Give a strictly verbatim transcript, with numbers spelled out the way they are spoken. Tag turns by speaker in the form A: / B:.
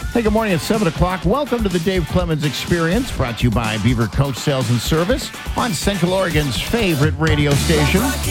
A: Hey, good morning. It's seven o'clock. Welcome to the Dave Clemens Experience, brought to you by Beaver Coach Sales and Service on Central Oregon's favorite radio station.